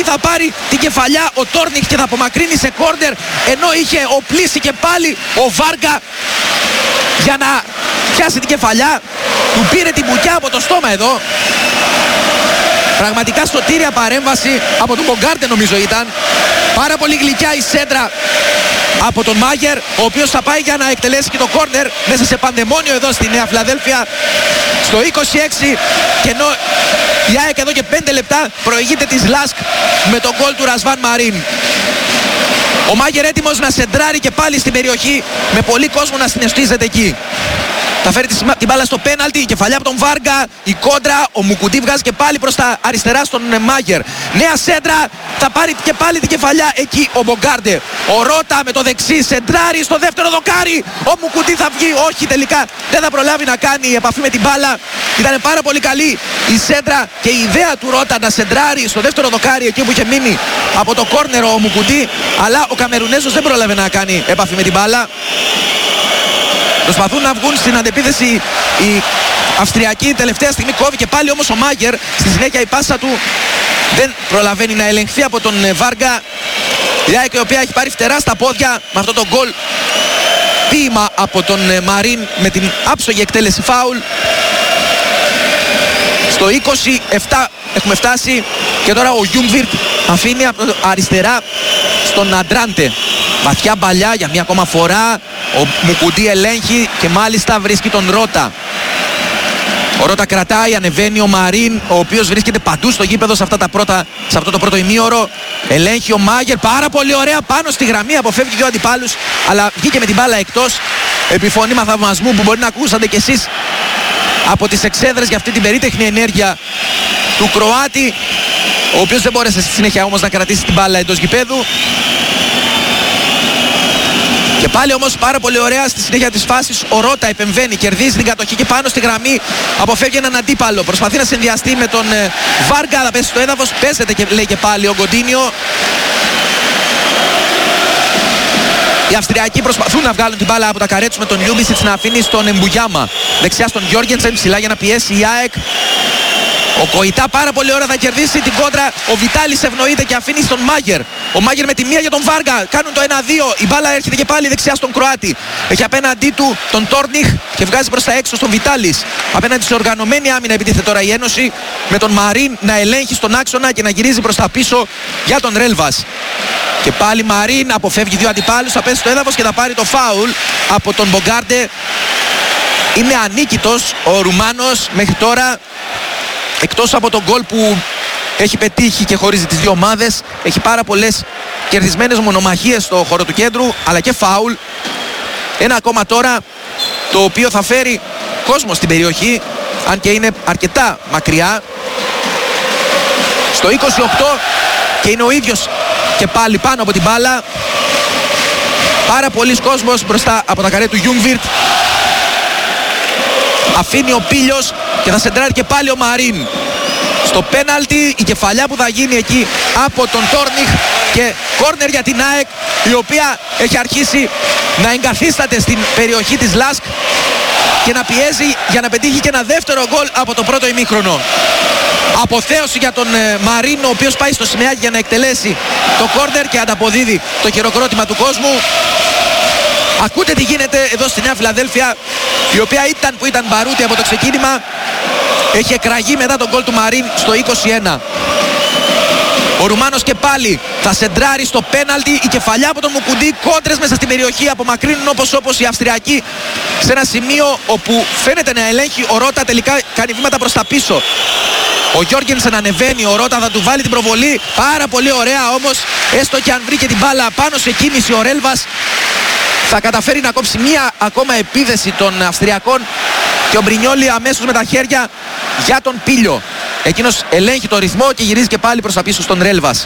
θα πάρει την κεφαλιά ο Τόρνιχ και θα απομακρύνει σε κόρνερ, ενώ είχε οπλίσει και πάλι ο Βάργα για να πιάσει την κεφαλιά. Του πήρε την μπουκιά από το στόμα εδώ. Πραγματικά σωτήρια παρέμβαση από τον Μπογκάρντε νομίζω ήταν. Πάρα πολύ γλυκιά η σέντρα από τον Μάγερ, ο οποίος θα πάει για να εκτελέσει και το κόρνερ μέσα σε παντεμόνιο εδώ στη Νέα Φιλαδέλφια στο 26, και ενώ η ΑΕΚ εδώ και 5 λεπτά προηγείται της Λάσκ με τον γκολ του Ρασβάν Μαρίν. Ο Μάγερ έτοιμος να σεντράρει και πάλι στην περιοχή με πολύ κόσμο να συναισθίζεται εκεί. Θα φέρει την μπάλα στο πέναλτι, η κεφαλιά από τον Βάργα, η κόντρα, ο Μουκουντή βγάζει και πάλι προς τα αριστερά στον Μάγερ. Νέα σέντρα, θα πάρει και πάλι την κεφαλιά εκεί ο Μπογκάρντε. Ο Ρώτα με το δεξί σεντράρει στο δεύτερο δοκάρι, ο Μουκουντή θα βγει, όχι τελικά δεν θα προλάβει να κάνει επαφή με την μπάλα. Ήταν πάρα πολύ καλή η σέντρα και η ιδέα του Ρώτα να σεντράρει στο δεύτερο δοκάρι εκεί που είχε μείνει από το κόρνερο ο Μουκουντή, αλλά ο Καμερουνέζος δεν πρόλαβε να κάνει επαφή με την μπάλα. Προσπαθούν να βγουν στην αντεπίθεση οι Αυστριακοί, τελευταία στιγμή κόβει και πάλι όμως ο Μάγερ. Στη συνέχεια η πάσα του δεν προλαβαίνει να ελεγχθεί από τον Βάργα. Η ΑΕΚ η οποία έχει πάρει φτερά στα πόδια με αυτό το γκολ ποίημα από τον Μαρίν με την άψογη εκτέλεση φάουλ. Στο 27 έχουμε φτάσει και τώρα ο Γιούγκβιρτ αφήνει από αριστερά στον Αντράντε. Βαθιά μπαλιά για μία ακόμα φορά. Ο Μουκουντή ελέγχει και μάλιστα βρίσκει τον Ρώτα. Ο Ρώτα κρατάει, ανεβαίνει ο Μαρίν, ο οποίος βρίσκεται παντού στο γήπεδο σε αυτό το πρώτο ημίωρο. Ελέγχει ο Μάγερ, πάρα πολύ ωραία πάνω στη γραμμή, αποφεύγει δύο αντιπάλους, αλλά βγήκε με την μπάλα εκτός. Επιφωνήμα θαυμασμού που μπορεί να ακούσατε κι εσείς από τις εξέδρες για αυτή την περίτεχνη ενέργεια του Κροάτη, ο οποίος δεν μπόρεσε στη συνέχεια όμως να κρατήσει την μπάλα εντός γηπέδου. Και πάλι όμως πάρα πολύ ωραία στη συνέχεια της φάσης ο Ρώτα επεμβαίνει, κερδίζει την κατοχή και πάνω στη γραμμή αποφεύγει έναν αντίπαλο. Προσπαθεί να συνδυαστεί με τον Βάργα, θα πέσει στο έδαφος, πέσεται και λέει και πάλι ο Γκοντίνιο. Οι Αυστριακοί προσπαθούν να βγάλουν την μπάλα από τα καρέ τους με τον Λιούμπισιτς να αφήνει στον Εμπουγιάμα. Δεξιά στον Γιώργενσεν, ψηλά για να πιέσει η ΑΕΚ. Ο Κοϊτά πάρα πολύ ωραία θα κερδίσει την κόντρα. Ο Βιτάλης ευνοείται και αφήνει στον Μάγερ. Ο Μάγερ με τη μία για τον Βάργα. Κάνουν το 1-2. Η μπάλα έρχεται και πάλι δεξιά στον Κροάτη. Έχει απέναντί του τον Τόρνιχ και βγάζει προς τα έξω στον Βιτάλης. Απέναντι σε οργανωμένη άμυνα επιτίθεται τώρα η Ένωση. Με τον Μαρίν να ελέγχει στον άξονα και να γυρίζει προς τα πίσω για τον Ρέλβας. Και πάλι Μαρίν αποφεύγει δύο αντιπάλους. Θα πέσει στο έδαφος και θα πάρει το φάουλ από τον Μπογκάρντε. Είναι ανίκητος ο Ρουμάνος μέχρι τώρα. Εκτός από τον γκολ που έχει πετύχει και χωρίζει τις δύο ομάδες, έχει πάρα πολλές κερδισμένες μονομαχίες στο χώρο του κέντρου, αλλά και φάουλ. Ένα ακόμα τώρα, το οποίο θα φέρει κόσμο στην περιοχή, αν και είναι αρκετά μακριά. Στο 28 και είναι ο ίδιος και πάλι πάνω από την μπάλα. Πάρα πολλής κόσμος μπροστά από τα καρέ του Γιούγκβιρτ. Αφήνει ο Πίλιος και θα σεντράρει και πάλι ο Μαρίν. Στο πέναλτι η κεφαλιά που θα γίνει εκεί από τον Τόρνιχ και κόρνερ για την ΑΕΚ, η οποία έχει αρχίσει να εγκαθίσταται στην περιοχή της Λάσκ και να πιέζει για να πετύχει και ένα δεύτερο γκολ από το πρώτο ημίχρονο. Αποθέωση για τον Μαρίν, ο οποίος πάει στο σημαίακι για να εκτελέσει το κόρνερ και ανταποδίδει το χειροκρότημα του κόσμου. Ακούτε τι γίνεται εδώ στη Νέα Φιλαδέλφια, η οποία ήταν που ήταν μπαρούτη από το ξεκίνημα. Έχει εκραγεί μετά τον γκολ του Μαρίν στο 21. Ο Ρουμάνος και πάλι θα σεντράρει στο πέναλτι. Η κεφαλιά από τον Μουκουντή, κόντρες μέσα στην περιοχή, απομακρύνουν όπως οι Αυστριακοί σε ένα σημείο όπου φαίνεται να ελέγχει. Ο Ρώτα τελικά κάνει βήματα προς τα πίσω. Ο Γιώργενσεν ανεβαίνει, ο Ρώτα θα του βάλει την προβολή. Πάρα πολύ ωραία όμως, έστω και αν βρήκε την μπάλα πάνω σε κίνηση ο Ρέλβας, θα καταφέρει να κόψει μία ακόμα επίδεση των Αυστριακών και ο Μπρινιόλι αμέσως με τα χέρια για τον Πίλιο. Εκείνος ελέγχει το ρυθμό και γυρίζει και πάλι προς τα πίσω στον Ρέλβας.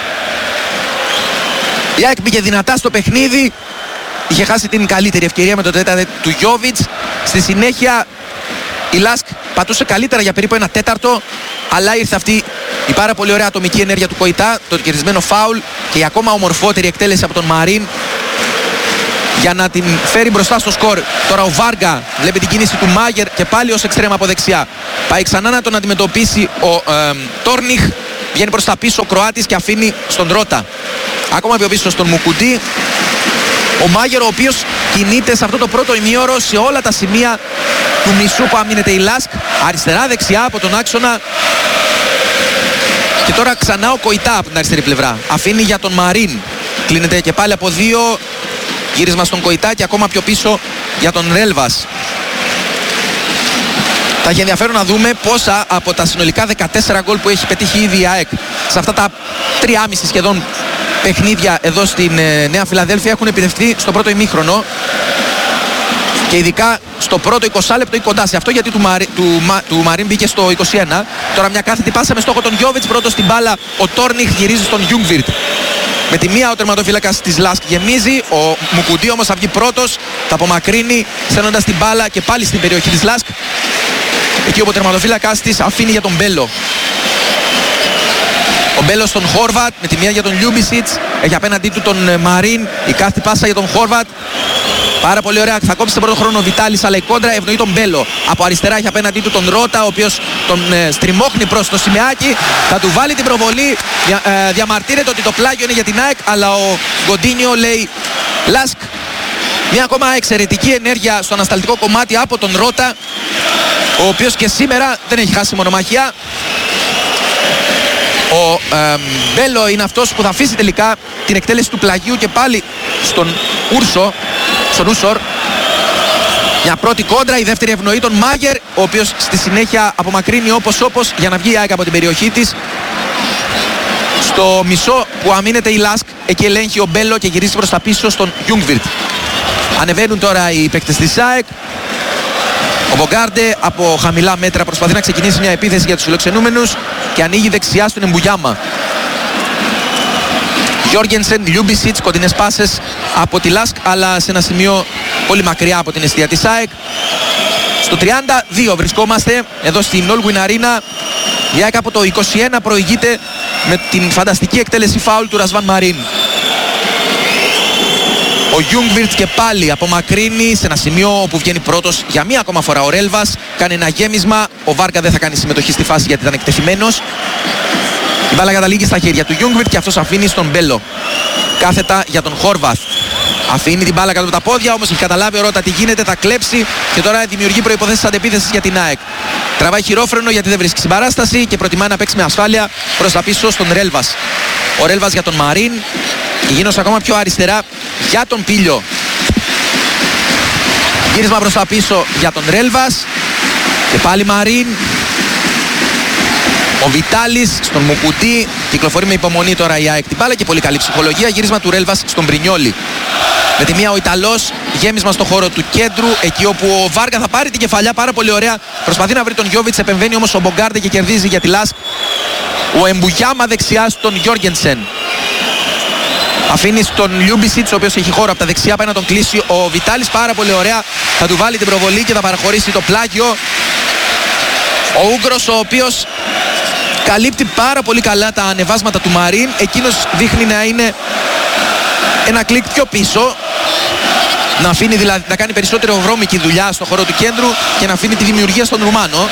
Η ΑΕΚ πήγε δυνατά στο παιχνίδι. Είχε χάσει την καλύτερη ευκαιρία με το τέταρτο του Γιόβιτς. Στη συνέχεια η Λάσκ πατούσε καλύτερα για περίπου ένα τέταρτο, αλλά ήρθε αυτή η πάρα πολύ ωραία ατομική ενέργεια του Κοϊτά, το κερδισμένο φάουλ και η ακόμα ομορφότερη εκτέλεση από τον Μαρίν για να την φέρει μπροστά στο σκορ. Τώρα ο Βάργα βλέπει την κίνηση του Μάγερ και πάλι ως εξτρέμ από δεξιά. Πάει ξανά να τον αντιμετωπίσει ο Τόρνιχ. βγαίνει προς τα πίσω ο Κροάτης και αφήνει στον Ρώτα. Ακόμα πιο πίσω στον Μουκουντή ο Μάγερ, ο οποίος κινείται σε αυτό το πρώτο ημίωρο σε όλα τα σημεία του μισού που αμήνεται η Λάσκ, αριστερά δεξιά από τον άξονα. Και τώρα ξανά ο Κοϊτά από την αριστερή πλευρά, αφήνει για τον Μαρίν, κλείνεται και πάλι από δύο, γύρισμα στον Κοϊτά και ακόμα πιο πίσω για τον Ρέλβας. Θα έχει ενδιαφέρον να δούμε πόσα από τα συνολικά 14 γκολ που έχει πετύχει ήδη η ΑΕΚ σε αυτά τα 3,5 σχεδόν παιχνίδια εδώ στην Νέα Φιλαδέλφια έχουν επιτευχθεί στο πρώτο ημίχρονο και ειδικά στο πρώτο 20 λεπτό ή κοντά σε αυτό, γιατί του Μαρίν μπήκε στο 21. Τώρα μια κάθετη πάσα με στόχο τον Γιόβιτς, πρώτος στην μπάλα ο Τόρνιχ, γυρίζει στον Γιούγκβιρτ. Με τη μία ο τερματοφύλακας της Λάσκ γεμίζει, ο Μουκουντή όμως θα βγει πρώτος, θα απομακρύνει στέλνοντας την μπάλα και πάλι στην περιοχή της Λάσκ, εκεί όπου ο τερματοφύλακας της αφήνει για τον Μπέλο. Ο Μπέλος στον Χόρβατ, με τη μία για τον Λιούμπισιτς, έχει απέναντί του τον Μαρίν, η κάθε πάσα για τον Χόρβατ. Πάρα πολύ ωραία, θα κόψει τον πρώτο χρόνο ο Βιτάλης, αλλά η κόντρα ευνοεί τον Μπέλο. Από αριστερά έχει απέναντί του τον Ρώτα, ο οποίος τον στριμώχνει προς το σημαίακι, θα του βάλει την προβολή, διαμαρτύρεται ότι το πλάγιο είναι για την ΑΕΚ, αλλά ο Γκοντίνιο λέει Λάσκ. Μια ακόμα εξαιρετική ενέργεια στο ανασταλτικό κομμάτι από τον Ρώτα, ο οποίος και σήμερα δεν έχει χάσει μονομαχία. Ο Μπέλο είναι αυτός που θα αφήσει τελικά την εκτέλεση του πλαγίου και πάλι στον Ούσορ. Μια πρώτη κόντρα, η δεύτερη ευνοεί τον Μάγερ, ο οποίος στη συνέχεια απομακρύνει όπως για να βγει η ΑΕΚ από την περιοχή της. Στο μισό που αμήνεται η Λάσκ, εκεί ελέγχει ο Μπέλο και γυρίζει προς τα πίσω στον Γιούγκβιρτ. Ανεβαίνουν τώρα οι παίκτες της ΑΕΚ. Ο Μπογκάρντε από χαμηλά μέτρα προσπαθεί να ξεκινήσει μια επίθεση για τους φιλοξενούμενους και ανοίγει δεξιά στον Εμπουγιάμα. Γιόργενσεν, Λιούμπισιτς, κοντινές πάσες από τη Λάσκ, αλλά σε ένα σημείο πολύ μακριά από την εστία της ΑΕΚ. Στο 32 βρισκόμαστε εδώ στην Όλγουιν Αρίνα. Η ΑΕΚ από το 21 προηγείται με την φανταστική εκτέλεση φάουλ του Ρασβάν Μαρίν. Ο Γιούγκβιρτ και πάλι απομακρύνει σε ένα σημείο όπου βγαίνει πρώτος για μία ακόμα φορά ο Ρέλβας. Κάνει ένα γέμισμα. Ο Βάρκα δεν θα κάνει συμμετοχή στη φάση γιατί ήταν εκτεθειμένος. Η μπάλα καταλήγει στα χέρια του Γιούγκβιρτ και αυτός αφήνει στον Μπέλο. Κάθετα για τον Χόρβαθ. Αφήνει την μπάλα κάτω από τα πόδια, όμως έχει καταλάβει ο Ρώτα τι γίνεται, θα κλέψει και τώρα δημιουργεί προϋποθέσεις αντεπίθεσης για την ΑΕΚ. Τραβάει χειρόφρενο γιατί δεν βρίσκει συμπαράσταση και προτιμάει να παίξει με ασφάλεια προς τα πίσω στον Ρέλβας. Ο Ρέλβας για τον Μαρίν. Και γίνος ακόμα πιο αριστερά για τον Πίλιο. Γύρισμα προς τα πίσω για τον Ρέλβας. Και πάλι Μαρίν. Ο Βιτάλης στον Μουκουτί. Κυκλοφορεί με υπομονή τώρα η ΑΕΚ την μπάλα και πολύ καλή ψυχολογία. Γύρισμα του Ρέλβας στον Μπρινιόλι. Με τη μία ο Ιταλός, γέμισμα στο χώρο του κέντρου, εκεί όπου ο Βάργα θα πάρει την κεφαλιά, πάρα πολύ ωραία. Προσπαθεί να βρει τον Γιόβιτς, επεμβαίνει όμως ο Μπογκάρντε και κερδίζει για τη Λάσκ. Ο Εμπουγιάμα δεξιά στον Γιόργενσεν. Αφήνει στον Λιούμπισιτς, ο οποίος έχει χώρο από τα δεξιά, πάει να τον κλείσει ο Βιτάλης, πάρα πολύ ωραία. Θα του βάλει την προβολή και θα παραχωρήσει το πλάγιο. Ο Ούγκρος, ο οποίος καλύπτει πάρα πολύ καλά τα ανεβάσματα του Μαρίν. Εκείνος δείχνει να είναι ένα κλικ πιο πίσω, να αφήνει δηλαδή να κάνει περισσότερο βρώμικη δουλειά στο χώρο του κέντρου και να αφήνει τη δημιουργία στον Ρουμάνο.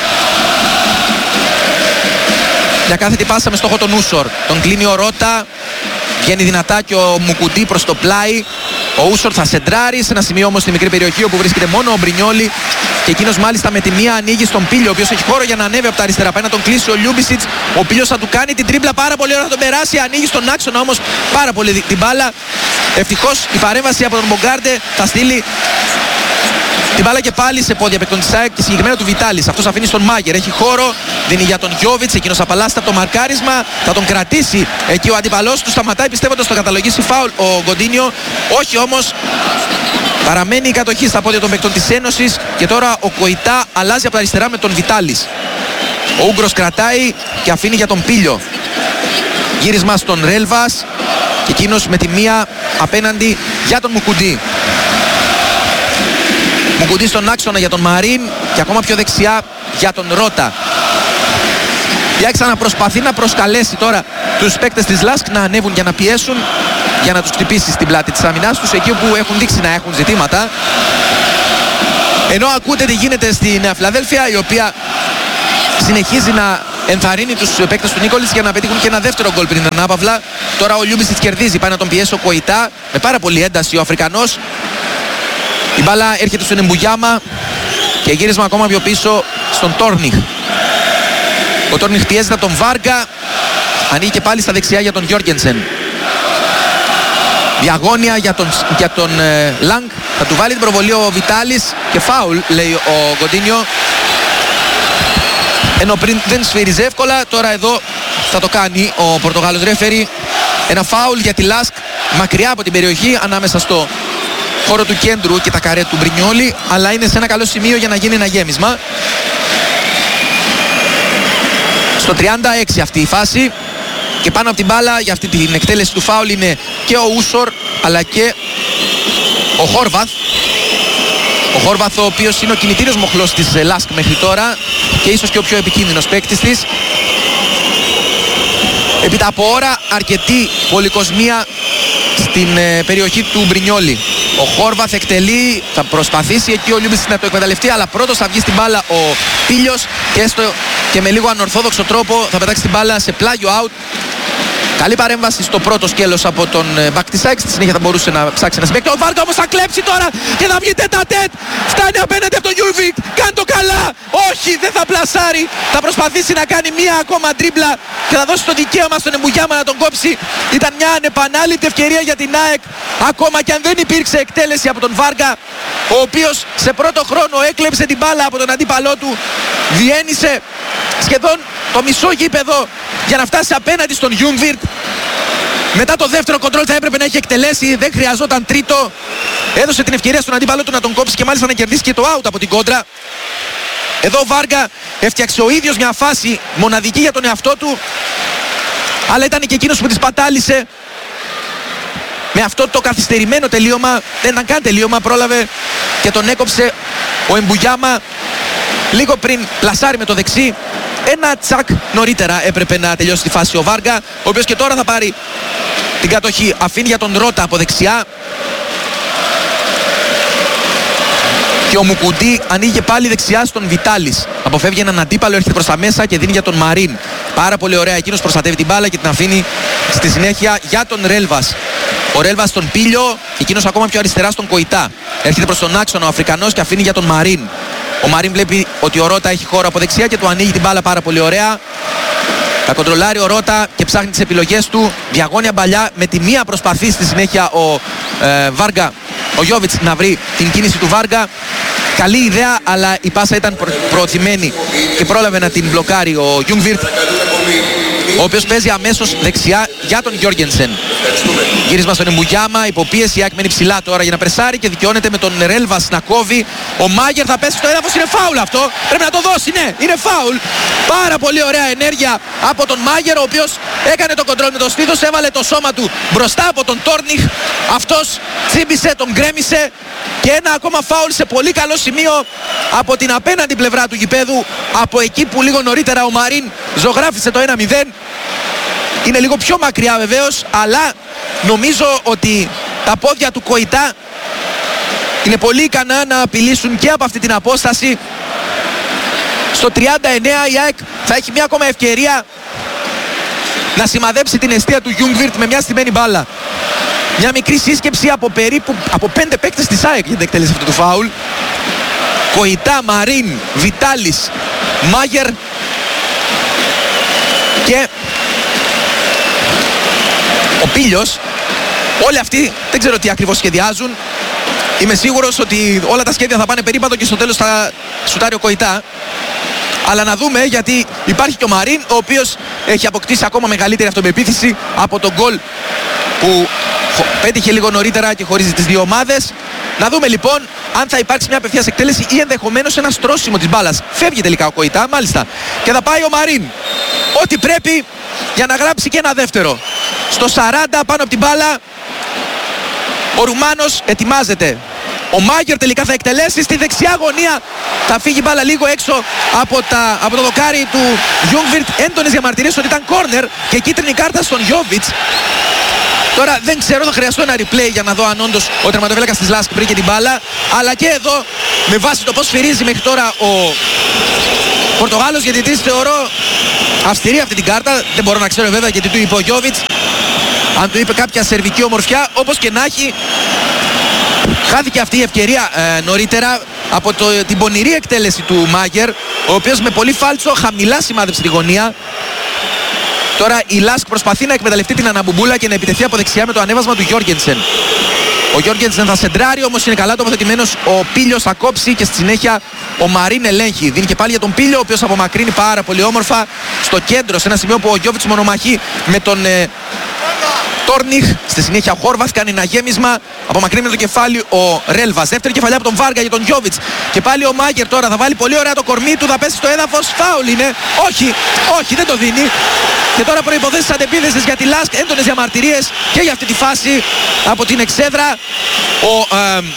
Για κάθετη πάσα με στόχο τον Ούσορ. Τον κλείνει ο Ρώτα. Βγαίνει δυνατά και ο Μουκουντή προς το πλάι. Ο Ούσορ θα σεντράρει σε ένα σημείο όμως στη μικρή περιοχή όπου βρίσκεται μόνο ο Μπρινιόλι. Και εκείνος μάλιστα με τη μία ανοίγει στον Πίλιο, ο οποίος έχει χώρο για να ανέβει από τα αριστερά. Πάει να τον κλείσει ο Λιούμπισιτς. Ο Πίλιος θα του κάνει την τρίμπλα πάρα πολύ ωραία, θα τον περάσει. Ανοίγει στον άξονα όμως πάρα πολύ την μπάλα. Ευτυχώς η παρέμβαση από τον Μπογκάρντε θα στείλει την μπάλα και πάλι σε πόδια παικτών της ΑΕΚ και συγκεκριμένα του Βιτάλης. Αυτός αφήνει στον Μάγερ. Έχει χώρο, δίνει για τον Γιόβιτς. Εκείνος απαλλάσσεται από το μαρκάρισμα. Θα τον κρατήσει εκεί ο αντίπαλός του. Σταματάει πιστεύοντας το καταλογίσει φάουλ ο Γκοντίνιο. Όχι όμως. Παραμένει η κατοχή στα πόδια των παικτών της Ένωσης. Και τώρα ο Κοϊτά αλλάζει από τα αριστερά με τον Βιτάλης. Ο Ούγκρος κρατάει και αφήνει για τον Πίλιο. Γύρισμα στον Ρέλβας. Και εκείνος με τη μία απέναντι για τον Μουκουντή. Μουκουντή στον άξονα για τον Μαρίν και ακόμα πιο δεξιά για τον Ρώτα. Η ΑΕΚ ξαναπροσπαθεί να προσκαλέσει τώρα τους παίκτες της Λάσκ να ανέβουν για να πιέσουν, για να τους χτυπήσει στην πλάτη της αμυνάς τους, εκεί όπου έχουν δείξει να έχουν ζητήματα. Ενώ ακούτε τι γίνεται στη Νέα Φιλαδέλφια, η οποία συνεχίζει να ενθαρρύνει τους παίκτες του Νίκολιτς για να πετύχουν και ένα δεύτερο γκολ πριν την ανάπαυλα. Τώρα ο Λιούμπισιτς κερδίζει, πάει να τον πιέσει ο Κοϊτά με πάρα πολύ ένταση ο Αφρικανός. Η μπάλα έρχεται στον Εμπουγιάμα και γύρισμα ακόμα πιο πίσω στον Τόρνιχ. Ο Τόρνιχ πιέζεται από τον Βάργα, ανοίγει και πάλι στα δεξιά για τον Γιόργενσεν. Διαγώνια για τον Λάγκ, θα του βάλει την προβολή ο Βιτάλης και φάουλ, λέει ο Γκοντίνιο. Ενώ πριν δεν σφύριζε εύκολα, τώρα εδώ θα το κάνει ο Πορτογάλος ρέφερι. Ένα φάουλ για τη Λάσκ μακριά από την περιοχή, ανάμεσα στο χώρο του κέντρου και τα καρέ του Μπρινιόλι, αλλά είναι σε ένα καλό σημείο για να γίνει ένα γέμισμα. Στο 36 αυτή η φάση και πάνω από την μπάλα για αυτή την εκτέλεση του φάουλ είναι και ο Ούσορ αλλά και ο Χόρβαθ. Ο Χόρβαθ, ο οποίος είναι ο κινητήριος μοχλός της Λάσκ μέχρι τώρα και ίσως και ο πιο επικίνδυνος παίκτης της. Έπειτα από ώρα αρκετή πολυκοσμία στην περιοχή του Μπρινιόλι. Ο Χόρβαθ εκτελεί, θα προσπαθήσει εκεί ο Λιούμπισιτς να το εκμεταλλευτεί, αλλά πρώτος θα βγει στην μπάλα ο Πίλιος και έστω και με λίγο ανορθόδοξο τρόπο θα πετάξει την μπάλα σε πλάγιο out. Καλή παρέμβαση στο πρώτο σκέλος από τον Μπακτισάκη. Στη συνέχεια θα μπορούσε να ψάξει ένα συμπαίκτη. Ο Βάργα όμως θα κλέψει τώρα και θα βγει τέτα-τέτ. Φτάνει απέναντι από τον Γιούβιτ. Κάνει το καλά. Όχι, δεν θα πλασάρει. Θα προσπαθήσει να κάνει μία ακόμα τρίμπλα και θα δώσει το δικαίωμα στον Εμπουγιάμα να τον κόψει. Ήταν μια ανεπανάληπτη ευκαιρία για την ΑΕΚ. Ακόμα και αν δεν υπήρξε εκτέλεση από τον Βάργα, ο οποίος σε πρώτο χρόνο έκλεψε την μπάλα από τον αντίπαλό του. Διένυσε σχεδόν το μισό γήπεδο για να φτάσει απέναντι στον Γιούγκβιρτ. Μετά το δεύτερο κοντρόλ θα έπρεπε να έχει εκτελέσει, δεν χρειαζόταν τρίτο. Έδωσε την ευκαιρία στον αντίπαλο του να τον κόψει και μάλιστα να κερδίσει και το out από την κόντρα. Εδώ ο Βάργα έφτιαξε ο ίδιος μια φάση μοναδική για τον εαυτό του, αλλά ήταν και εκείνος που της πατάλησε. Με αυτό το καθυστερημένο τελείωμα, δεν ήταν καν τελείωμα, πρόλαβε και τον έκοψε ο Εμπουγιάμα λίγο πριν πλασάρει με το δεξί. Ένα τσακ νωρίτερα έπρεπε να τελειώσει τη φάση ο Βάργα, ο οποίος και τώρα θα πάρει την κατοχή. Αφήνει για τον Ρώτα από δεξιά. Και ο Μουκουντή ανοίγει πάλι δεξιά στον Βιτάλης. Αποφεύγει έναν αντίπαλο, έρχεται προς τα μέσα και δίνει για τον Μαρίν. Πάρα πολύ ωραία, εκείνος προστατεύει την μπάλα και την αφήνει στη συνέχεια για τον Ρέλβας. Ο Ρέλβας στον Πίλιο, εκείνος ακόμα πιο αριστερά στον Κοϊτά. Έρχεται προς τον άξονα ο Αφρικανός και αφήνει για τον Μαρίν. Ο Μαρίν βλέπει ότι ο Ρώτα έχει χώρο από δεξιά και του ανοίγει την μπάλα πάρα πολύ ωραία. Θα κοντρολάρει ο Ρώτα και ψάχνει τις επιλογές του. Διαγώνια μπαλιά, με τη μία προσπαθεί στη συνέχεια ο Βάργα, ο Γιόβιτς, να βρει την κίνηση του Βάργα. Καλή ιδέα, αλλά η πάσα ήταν προωθημένη και πρόλαβε να την μπλοκάρει ο Γιούγκβιρτ, ο οποίος παίζει αμέσως δεξιά για τον Γιόργενσεν. Γύρισμα στον Εμπουγιάμα, υποπίεση, η ΑΕΚ μένει ψηλά τώρα για να πρεσάρει και δικαιώνεται με τον Ρέλβας να κόβει. Ο Μάγερ θα πέσει στο έδαφος, είναι φάουλ αυτό, πρέπει να το δώσει, ναι, είναι φάουλ. Πάρα πολύ ωραία ενέργεια από τον Μάγερ, ο οποίος έκανε το κοντρόλ με το στήθος, έβαλε το σώμα του μπροστά από τον Τόρνιχ. Αυτός τσίμπησε, τον γκρέμισε και ένα ακόμα φάουλ σε πολύ καλό σημείο από την απέναντι πλευρά του γηπέδου, από εκεί που λίγο νωρίτερα ο Μαρίν ζωγράφισε το 1-0. Είναι λίγο πιο μακριά βεβαίως, αλλά νομίζω ότι τα πόδια του Κοϊτά είναι πολύ ικανά να απειλήσουν και από αυτή την απόσταση. Στο 39 η ΑΕΚ θα έχει μια ακόμα ευκαιρία να σημαδέψει την εστία του Γιούγκβιρτ με μια στημένη μπάλα. Μια μικρή σύσκεψη από περίπου 5 παίκτες της ΑΕΚ για την εκτέλεση αυτού του φάουλ. Κοϊτά, Μαρίν, Βιτάλης, Μάγερ και ο Πίλιος. Όλοι αυτοί δεν ξέρω τι ακριβώς σχεδιάζουν. Είμαι σίγουρος ότι όλα τα σχέδια θα πάνε περίπατο και στο τέλος θα σουτάρει ο Κοϊτά. Αλλά να δούμε, γιατί υπάρχει και ο Μαρίν, ο οποίος έχει αποκτήσει ακόμα μεγαλύτερη αυτοπεποίθηση από τον γκολ που πέτυχε λίγο νωρίτερα και χωρίζει τις δύο ομάδες. Να δούμε λοιπόν αν θα υπάρξει μια απευθείας εκτέλεση ή ενδεχομένως ένα στρώσιμο της μπάλας. Φεύγει τελικά ο Κοϊτά, μάλιστα. Και θα πάει ο Μαρίν. Ό,τι πρέπει για να γράψει και ένα δεύτερο. Στο 40 πάνω από την μπάλα ο Ρουμάνος ετοιμάζεται. Ο Μάγερ τελικά θα εκτελέσει στη δεξιά γωνία. Θα φύγει μπάλα λίγο έξω από το δοκάρι του Γιούγκβιρτ. Έντονες διαμαρτυρίες ότι ήταν κόρνερ και κίτρινη κάρτα στον Γιόβιτς. Τώρα δεν ξέρω, θα χρειαστώ ένα replay για να δω αν όντως ο τερματοφύλακας της Λάσκ βρήκε την μπάλα. Αλλά και εδώ, με βάση το πώς σφυρίζει μέχρι τώρα ο Πορτογάλος διαιτητής, θεωρώ αυστηρή αυτή την κάρτα. Δεν μπορώ να ξέρω βέβαια γιατί του είπε ο Γιόβιτς, αν του είπε κάποια σερβική ομορφιά. Όπως και να έχει, χάθηκε αυτή η ευκαιρία νωρίτερα από την πονηρή εκτέλεση του Μάγερ, ο οποίος με πολύ φάλτσο χαμηλά σημάδεψε τη γωνία. Τώρα η Λάσκ προσπαθεί να εκμεταλλευτεί την αναμπομπούλα και να επιτεθεί από δεξιά με το ανέβασμα του Γιόργενσεν. Ο Γιόργενσεν θα σεντράρει, όμως είναι καλά τοποθετημένος. Ο Πίλιος θα κόψει και στη συνέχεια ο Μαρίν ελέγχει. Δίνει και πάλι για τον Πίλιο, ο οποίος απομακρύνει πάρα πολύ όμορφα στο κέντρο, σε ένα σημείο που ο Γιόβιτς μονομαχεί με τον Τόρνιχ. Στη συνέχεια ο Χόρβαθ κάνει ένα γέμισμα, απομακρύνει με το κεφάλι ο Ρέλβας. Δεύτερη κεφαλιά από τον Βάργα για τον Γιόβιτς. Και πάλι ο Μάγερ τώρα θα βάλει πολύ ωραία το κορμί του, θα πέσει στο έδαφος. Φάουλ είναι. Όχι, δεν το δίνει. Και τώρα προϋποθέσεις αντεπίθεσης για τη Λάσκ, έντονες διαμαρτυρίες και για αυτή τη φάση από την εξέδρα. Ο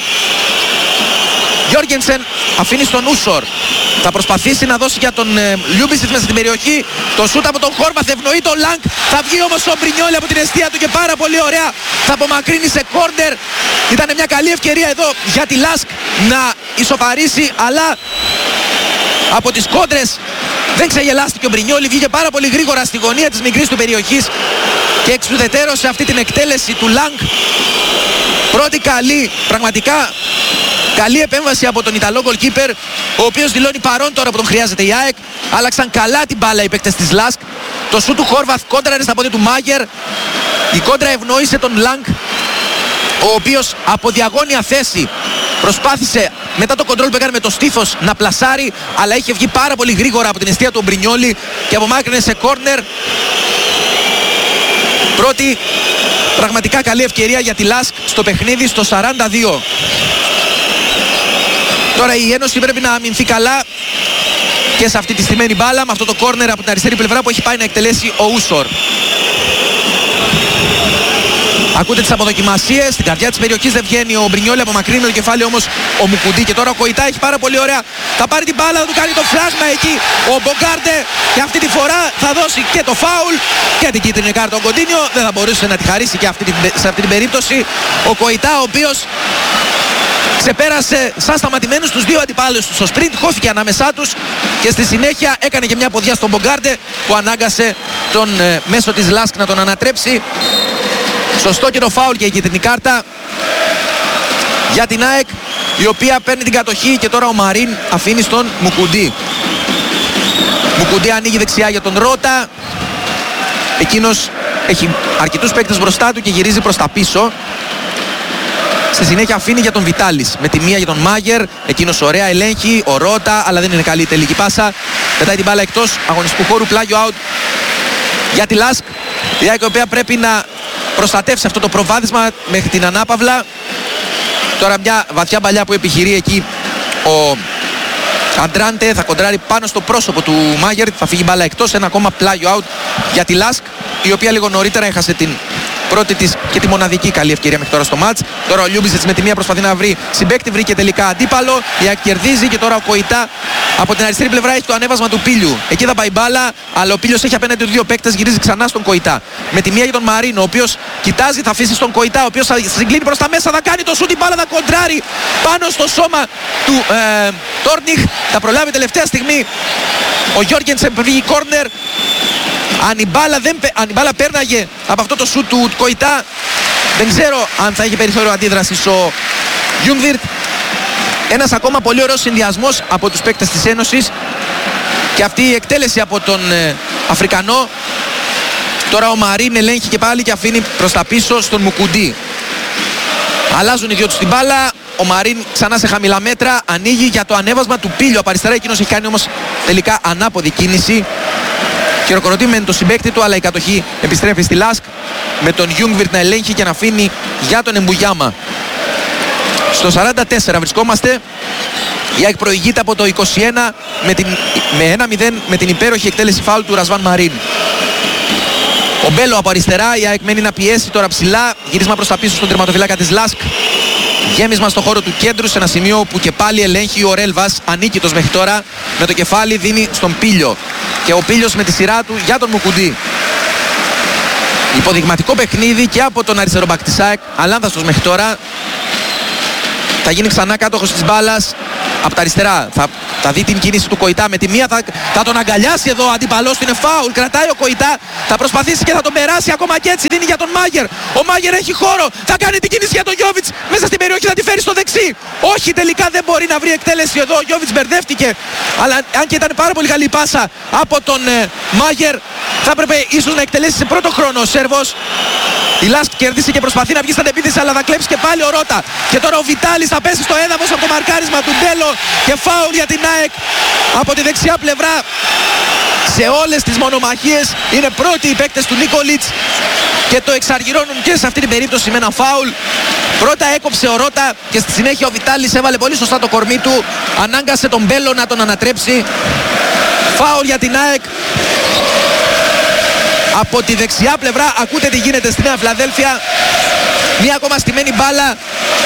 Γιόργενσεν αφήνει στον Ούσορ. Θα προσπαθήσει να δώσει για τον Λιούμπισιτς μέσα στην περιοχή. Το σούτ από τον Χόρβαθ ευνοεί τον Λανκ. Θα βγει όμως ο Μπρινιόλι από την εστία του και πάρα πολύ ωραία θα απομακρύνει σε κόρνερ. Ήταν μια καλή ευκαιρία εδώ για τη Λάσκ να ισοφαρίσει, αλλά από τις κόντρες δεν ξεγελάστηκε ο Μπρινιόλι. Βγήκε πάρα πολύ γρήγορα στη γωνία της μικρής του περιοχής και εξουδετερώσε αυτή την εκτέλεση του Λανκ. Πρώτη καλή, πραγματικά καλή επέμβαση από τον Ιταλό goalkeeper, ο οποίος δηλώνει παρόν τώρα που τον χρειάζεται η ΑΕΚ. Άλλαξαν καλά την μπάλα οι παίκτες της Λάσκ. Το σούτ του Χόρβαθ κόντραρε στα πόδια του Μάγερ. Η κόντρα ευνόησε τον Λανκ, ο οποίος από διαγώνια θέση προσπάθησε μετά το κοντρόλ που έκανε με το στήθος να πλασάρει, αλλά είχε βγει πάρα πολύ γρήγορα από την εστία του Μπρινιόλι και απομάκρυνε σε κόρνερ. Πρώτη πραγματικά καλή ευκαιρία για τη Λάσκ στο παιχνίδι στο 42. Τώρα η Ένωση πρέπει να αμυνθεί καλά και σε αυτή τη στημένη μπάλα με αυτό το κόρνερ από την αριστερή πλευρά που έχει πάει να εκτελέσει ο Ούσορ. Ακούτε τις αποδοκιμασίες, στην καρδιά της περιοχής δεν βγαίνει ο Μπρινιόλι, απομακρύνει με το κεφάλι όμως ο Μουκουντή. Και τώρα ο Κοϊτά έχει πάρα πολύ ωραία, θα πάρει την μπάλα, θα του κάνει το φράγμα εκεί ο Μπογκάρντε και αυτή τη φορά θα δώσει και το φάουλ και την κίτρινη κάρτα. Ο Κοντίνιο δεν θα μπορούσε να τη χαρίσει και σε αυτή την περίπτωση. Ο Κοϊτά, ο οποίος ξεπέρασε σαν σταματημένους τους δύο αντιπάλους του στο sprint, χώθηκε ανάμεσά τους και στη συνέχεια έκανε και μια ποδιά στον Μπογκάρντε που ανάγκασε τον μέσο της Λάσκ να τον ανατρέψει. Σωστό και το φάουλ και η κίτρινη κάρτα για την ΑΕΚ, η οποία παίρνει την κατοχή και τώρα ο Μαρίν αφήνει στον Μουκουντή. Μουκουντή ανοίγει δεξιά για τον Ρώτα. Εκείνος έχει αρκετούς παίκτες μπροστά του και γυρίζει προς τα πίσω. Στη συνέχεια αφήνει για τον Βιτάλης με τη μία για τον Μάγερ. Εκείνος ωραία ελέγχει, ο Ρώτα, αλλά δεν είναι καλή η τελική πάσα. Πετάει την μπάλα εκτός αγωνιστικού χώρου, πλάγιο out για τη Λάσκ. Η ΑΕΚ, η οποία πρέπει να προστατεύσει αυτό το προβάδισμα μέχρι την ανάπαυλα. Τώρα μια βαθιά παλιά που επιχειρεί εκεί ο Αντράντε, θα κοντράρει πάνω στο πρόσωπο του Μάγερ, θα φύγει μπάλα εκτός. Ένα ακόμα πλάγιο out για τη Λάσκ, η οποία λίγο νωρίτερα έχασε την πρώτη της και τη μοναδική καλή ευκαιρία μέχρι τώρα στο μάτς. Τώρα ο Λιούμπισιτς με τη μία προσπαθεί να βρει συμπαίκτη, βρήκε τελικά αντίπαλο. Η ΑΕΚ κερδίζει και τώρα ο Κοϊτά από την αριστερή πλευρά έχει το ανέβασμα του Πίλιου. Εκεί θα πάει μπάλα, αλλά ο Πίλιος έχει απέναντι του δύο παίκτες, γυρίζει ξανά στον Κοϊτά. Με τη μία για τον Μαρίνο, ο οποίος κοιτάζει, θα αφήσει στον Κοϊτά, ο οποίος θα συγκλίνει προς τα μέσα, θα κάνει το σούτ, η μπάλα θα κοντράρει πάνω στο σώμα του Τόρνιχ. Θα προλάβει τελευταία στιγμή ο Γιόργενσεν που βγει κόρνερ. Αν η μπάλα πέρναγε από αυτό το σούτ του Κοϊτά, δεν ξέρω αν θα είχε περιθώριο αντίδρασης ο Γιουνγκβιρτ. Ένας ακόμα πολύ ωραίος συνδυασμός από τους παίκτες της Ένωσης και αυτή η εκτέλεση από τον Αφρικανό. Τώρα ο Μαρίν ελέγχει και πάλι και αφήνει προς τα πίσω στον Μουκουντή. Αλλάζουν οι δυο τους την μπάλα. Ο Μαρίν ξανά σε χαμηλά μέτρα, ανοίγει για το ανέβασμα του Πίλιο από αριστερά. Εκείνος έχει κάνει όμως τελικά ανάποδη κίνηση. Χειροκροτεί με το συμπαίκτη του, αλλά η κατοχή επιστρέφει στη Λάσκ με τον Γιούγκβιρτ να ελέγχει και να αφήνει για τον Εμπουγιάμα. Στο 44 βρισκόμαστε. Η ΑΕΚ προηγείται από το 21 με 1-0 με την υπέροχη εκτέλεση φάουλ του Ρασβάν Μαρίν. Ο Μπέλο από αριστερά, η ΑΕΚ μένει να πιέσει τώρα ψηλά. Γύρισμα προς τα πίσω στον τερματοφυλάκα της Λάσκ. Γέμισμα στο χώρο του κέντρου σε ένα σημείο που και πάλι ελέγχει ο Ρέλβας, ανίκητος μέχρι τώρα. Με το κεφάλι δίνει στον Πίλιο. Και ο Πίλιος με τη σειρά του για τον Μουκουντή. Υποδειγματικό παιχνίδι και από τον αριστερό μπακ της ΑΕΚ, αλάνθαστος μέχρι τώρα. Θα γίνει ξανά κάτοχος της μπάλας από τα αριστερά. Θα Θα δει την κίνηση του Κοϊτά με τη μία, θα τον αγκαλιάσει εδώ ο αντίπαλός του, είναι φάουλ, κρατάει ο Κοϊτά, θα προσπαθήσει και θα τον περάσει ακόμα και έτσι, δίνει για τον Μάγερ. Ο Μάγερ έχει χώρο, θα κάνει την κίνηση για τον Γιόβιτς μέσα στην περιοχή, θα τη φέρει στο δεξί. Όχι, τελικά δεν μπορεί να βρει εκτέλεση εδώ, ο Γιόβιτς μπερδεύτηκε, αλλά αν και ήταν πάρα πολύ καλή πάσα από τον Μάγερ, θα έπρεπε ίσως να εκτελέσει σε πρώτο χρόνο ο Σέρβος. Η Λάσκ κερδίσει και προσπαθεί να βγει στην επίθεση, αλλά θα κλέψει και πάλι ο Ρώτα. Και τώρα ο Βιτάλης θα πέσει στο έδαφος από το μαρκάρισμα του Ντέλο και φάουλ για την ΑΕΚ από τη δεξιά πλευρά. Σε όλες τις μονομαχίες είναι πρώτοι οι παίκτες του Νίκολιτς και το εξαργυρώνουν και σε αυτή την περίπτωση με ένα φάουλ. Πρώτα έκοψε ο Ρώτα και στη συνέχεια ο Βιτάλης έβαλε πολύ σωστά το κορμί του, ανάγκασε τον Μπέλο να τον ανατρέψει. Φάουλ για την ΑΕΚ. Από τη δεξιά πλευρά ακούτε τι γίνεται στη Νέα Φιλαδέλφια. Μία ακόμα στημένη μπάλα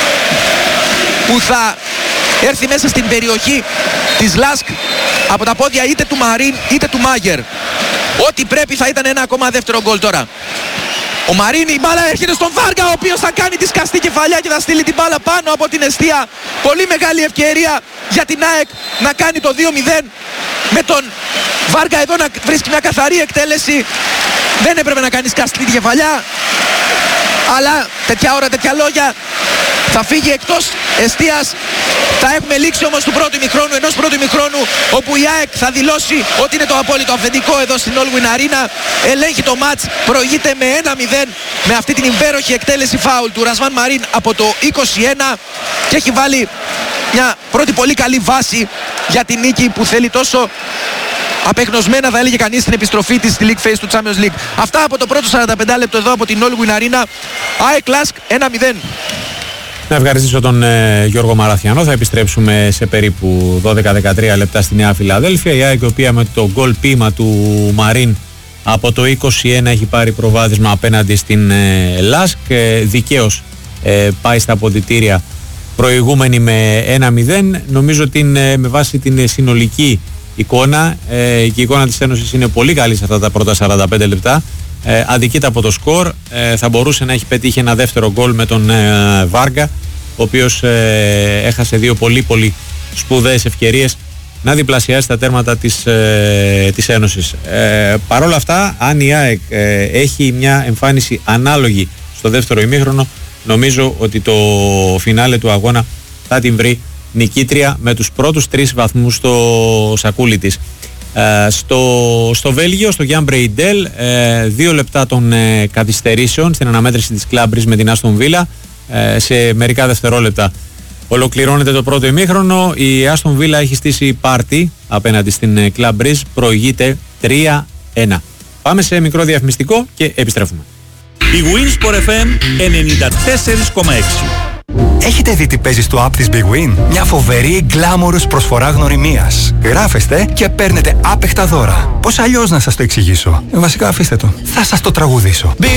που θα έρθει μέσα στην περιοχή της Λάσκ από τα πόδια είτε του Μαρίν είτε του Μάγερ. Ό,τι πρέπει θα ήταν ένα ακόμα δεύτερο γκολ τώρα. Ο Μαρίν, η μπάλα έρχεται στον Βάργα, ο οποίος θα κάνει τη σκαστή κεφαλιά και θα στείλει την μπάλα πάνω από την εστία. Πολύ μεγάλη ευκαιρία για την ΑΕΚ να κάνει το 2-0 με τον Βάργα εδώ να βρίσκει μια καθαρή εκτέλεση. Δεν έπρεπε να κάνει σκαστή τη κεφαλιά, αλλά τέτοια ώρα, τέτοια λόγια, θα φύγει εκτός εστίας. Θα έχουμε λήξει όμως του πρώτου ημιχρόνου, ενός πρώτου ημιχρόνου, όπου η ΑΕΚ θα δηλώσει ότι είναι το απόλυτο αφεντικό εδώ στην Όλγουιν Αρίνα. Ελέγχει το μάτς, προηγείται με 1-0 με αυτή την υπέροχη εκτέλεση φάουλ του Ρασβάν Μαρίν από το 21 και έχει βάλει μια πρώτη πολύ καλή βάση για την νίκη που θέλει τόσο απεγνωσμένα, θα έλεγε κανείς, στην επιστροφή της στη League Phase του Champions League. Αυτά από το πρώτο 45 λεπτό εδώ από την Όλγουιν Αρίνα. ΑΕΚ Λάσκ 1-0. Να ευχαριστήσω τον Γιώργο Μαραθιανό. Θα επιστρέψουμε σε περίπου 12-13 λεπτά στη Νέα Φιλαδέλφια. Η ΑΕΚ, η οποία με το γκολ ποίημα του Μαρίν από το 21 έχει πάρει προβάδισμα απέναντι στην Λάσκ. Δικαίως πάει στα αποδυτήρια προηγούμενη με 1-0. Νομίζω ότι με βάση την συνολική εικόνα και η εικόνα της Ένωσης είναι πολύ καλή σε αυτά τα πρώτα 45 λεπτά. Αδικείται από το σκορ, θα μπορούσε να έχει πετύχει ένα δεύτερο γκολ με τον Βάργα, ο οποίος έχασε δύο πολύ σπουδαίες ευκαιρίες να διπλασιάσει τα τέρματα της Ένωσης. Παρ' όλα αυτά, αν η ΑΕΚ έχει μια εμφάνιση ανάλογη στο δεύτερο ημίχρονο, νομίζω ότι το φινάλε του αγώνα θα την βρει νικήτρια με τους πρώτους 3 βαθμούς στο σακούλι της. Στο Βέλγιο, στο Γιάν Μπρεϊντέλ, 2 λεπτά των καθυστερήσεων στην αναμέτρηση της Club Brugge με την Άστον Βίλα. Σε μερικά δευτερόλεπτα ολοκληρώνεται το πρώτο ημίχρονο. Η Άστον Βίλα έχει στήσει πάρτι απέναντι στην Club Brugge, προηγείται 3-1. Πάμε σε μικρό διαφημιστικό και επιστρέφουμε. Η Winsport FM 94,6. Έχετε δει τι παίζει στο app της Big Win? Μια φοβερή γκλάμορους προσφορά γνωριμίας. Γράφεστε και παίρνετε άπεχτα δώρα. Πώς αλλιώς να σας το εξηγήσω? Βασικά αφήστε το. Θα σας το τραγουδήσω.